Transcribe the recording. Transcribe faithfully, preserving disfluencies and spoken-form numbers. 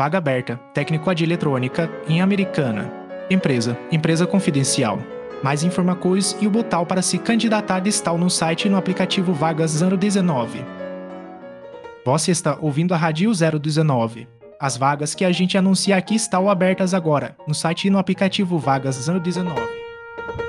Vaga aberta, técnico de eletrônica, em Americana. Empresa, empresa confidencial. Mais informações e o botão para se candidatar está no site e no aplicativo Vagas zero dezenove. Você está ouvindo a Rádio zero dezenove. As vagas que a gente anuncia aqui estão abertas agora, no site e no aplicativo Vagas zero dezenove.